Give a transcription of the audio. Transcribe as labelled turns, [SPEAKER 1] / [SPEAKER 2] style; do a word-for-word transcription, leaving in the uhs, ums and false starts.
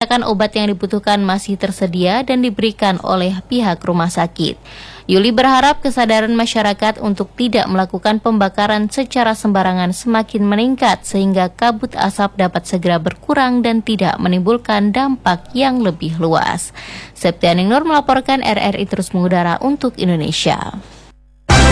[SPEAKER 1] mengatakan obat yang dibutuhkan masih tersedia dan diberikan oleh pihak rumah sakit. Yuli berharap kesadaran masyarakat untuk tidak melakukan pembakaran secara sembarangan semakin meningkat sehingga kabut asap dapat segera berkurang dan tidak menimbulkan dampak yang lebih luas. Septianing Nur melaporkan R R I Terus Mengudara untuk Indonesia.